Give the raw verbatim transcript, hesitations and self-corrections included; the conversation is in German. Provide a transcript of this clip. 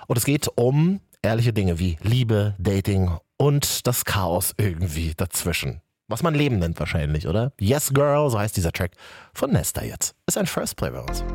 Und es geht um ehrliche Dinge wie Liebe, Dating und das Chaos irgendwie dazwischen. Was man Leben nennt wahrscheinlich, oder? Yes Girl, so heißt dieser Track von Nesta jetzt. Ist ein First Play bei uns.